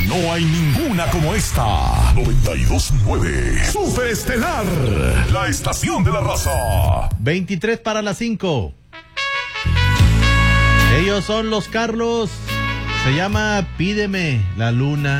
No hay ninguna como esta. 92.9 Superestelar, la estación de la raza. 23 para las 5. Ellos son los Carlos. Se llama Pídeme la luna.